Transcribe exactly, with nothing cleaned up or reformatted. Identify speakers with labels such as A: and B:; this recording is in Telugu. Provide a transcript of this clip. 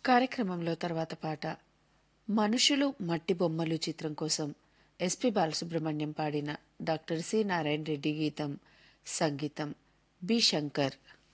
A: కార్యక్రమంలో తర్వాత పాట మనుషులు మట్టి బొమ్మలు చిత్రం కోసం ఎస్పి బాలసుబ్రహ్మణ్యం పాడిన డాక్టర్ సి నారాయణ రెడ్డి గీతం, సంగీతం బి శంకర్.